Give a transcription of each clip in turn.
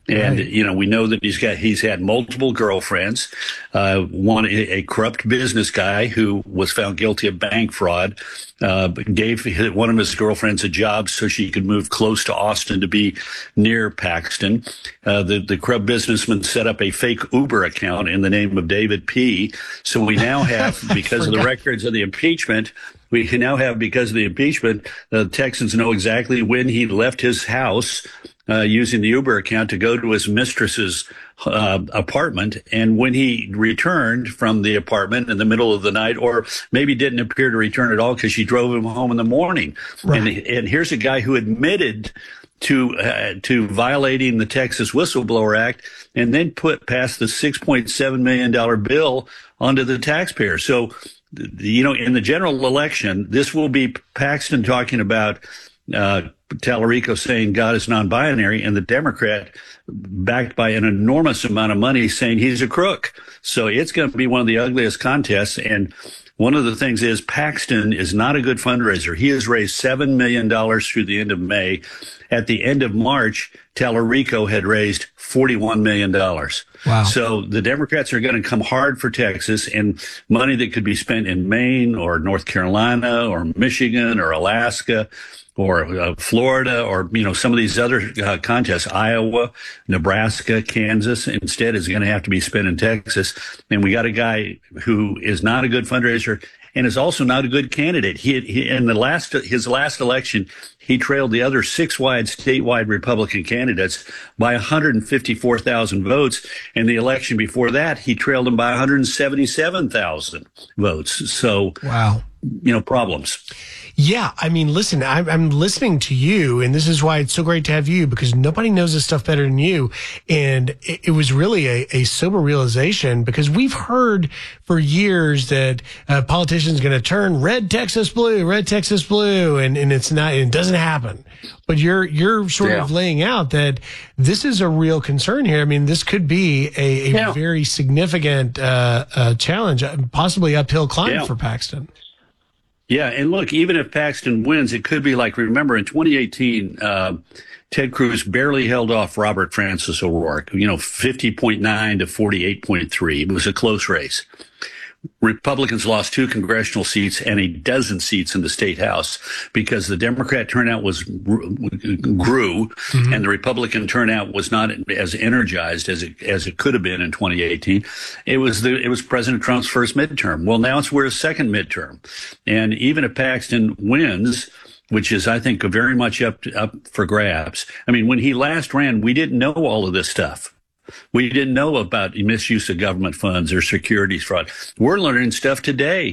And, Right. we know that he's had multiple girlfriends. One, a corrupt business guy who was found guilty of bank fraud, gave one of his girlfriends a job so she could move close to Austin to be near Paxton. The corrupt businessman set up a fake Uber account in the name of David P. So we now have, because of the records of the impeachment, the Texans know exactly when he left his house using the Uber account to go to his mistress's apartment, and when he returned from the apartment in the middle of the night, or maybe didn't appear to return at all because she drove him home in the morning. Right. And here's a guy who admitted to violating the Texas Whistleblower Act, and then passed the $6.7 million bill onto the taxpayer. So, in the general election, this will be Paxton talking about Tallarico saying God is non-binary, and the Democrat, backed by an enormous amount of money, saying he's a crook. So it's going to be one of the ugliest contests. And one of the things is Paxton is not a good fundraiser. He has raised $7 million through the end of May. At the end of March, Tallarico had raised $41 million. Wow. So the Democrats are going to come hard for Texas, and money that could be spent in Maine or North Carolina or Michigan or Alaska or Florida, or some of these other contests, Iowa, Nebraska, Kansas, instead is going to have to be spent in Texas. And we got a guy who is not a good fundraiser and is also not a good candidate. He in his last election, he trailed the other statewide Republican candidates by 154,000 votes. In the election before that, he trailed them by 177,000 votes. So, wow. Problems. Yeah, I mean, listen, I'm listening to you, and this is why it's so great to have you, because nobody knows this stuff better than you. And it was really a sober realization, because we've heard for years that politicians going to turn red Texas blue, and it's not, it doesn't happen. But you're sort of laying out that this is a real concern here. I mean, this could be a very significant challenge, possibly uphill climb for Paxton. Yeah, and look, even if Paxton wins, it could be like, remember, in 2018, Ted Cruz barely held off Robert Francis O'Rourke, 50.9 to 48.3. It was a close race. Republicans lost 2 congressional seats and a dozen seats in the state house because the Democrat turnout grew, and the Republican turnout was not as energized as it could have been in 2018. It was President Trump's first midterm. Well, now we're a second midterm, and even if Paxton wins, which is, I think, very much up for grabs. I mean, when he last ran, we didn't know all of this stuff. We didn't know about misuse of government funds or securities fraud. We're learning stuff today.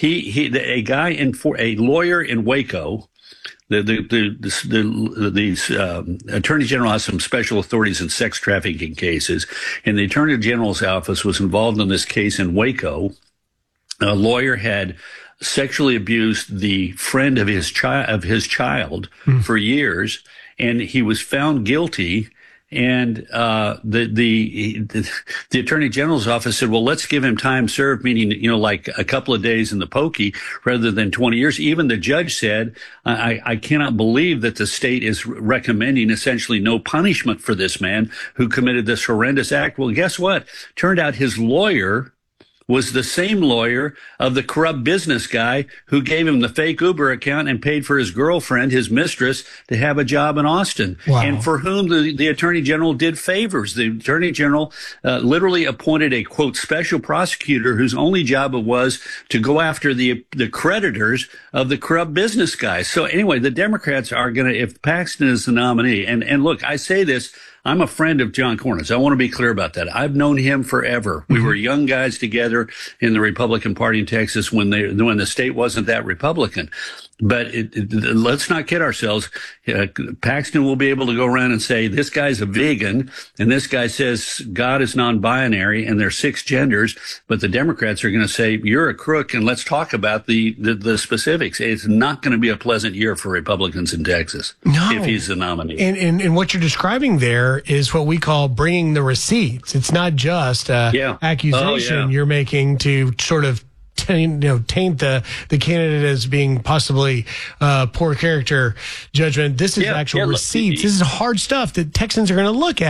A lawyer in Waco, the Attorney General has some special authorities in sex trafficking cases, and the Attorney General's office was involved in this case in Waco. A lawyer had sexually abused the friend of his child for years, and he was found guilty. And the Attorney General's office said, well, let's give him time served, meaning, like a couple of days in the pokey rather than 20 years. Even the judge said, I cannot believe that the state is recommending essentially no punishment for this man who committed this horrendous act. Well, guess what? Turned out his lawyer was the same lawyer of the corrupt business guy who gave him the fake Uber account and paid for his girlfriend, his mistress, to have a job in Austin. Wow. And for whom the Attorney General did favors. The Attorney General literally appointed a, quote, special prosecutor whose only job it was to go after the creditors of the corrupt business guy. So anyway, the Democrats are going to, if Paxton is the nominee, and look, I say this, I'm a friend of John Cornyn's. I want to be clear about that. I've known him forever. We were young guys together in the Republican Party in Texas when the state wasn't that Republican. But let's not kid ourselves. Paxton will be able to go around and say, this guy's a vegan, and this guy says God is non-binary, and there's 6 genders. But the Democrats are going to say, you're a crook, and let's talk about the specifics. It's not going to be a pleasant year for Republicans in Texas if he's the nominee. And what you're describing there is what we call bringing the receipts. It's not just accusation you're making to sort of taint the candidate as being possibly poor character judgment. This is actual receipts. This is hard stuff that Texans are going to look at.